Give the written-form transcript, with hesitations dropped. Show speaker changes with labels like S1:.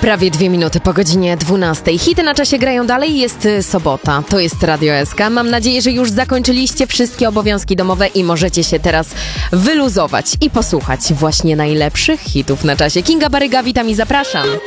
S1: Prawie 2 minuty po godzinie 12. Hity na czasie grają dalej, jest sobota. To jest Radio SK. Mam nadzieję, że już zakończyliście wszystkie obowiązki domowe i możecie się teraz wyluzować i posłuchać właśnie najlepszych hitów na czasie. Kinga Baryga, witam i zapraszam.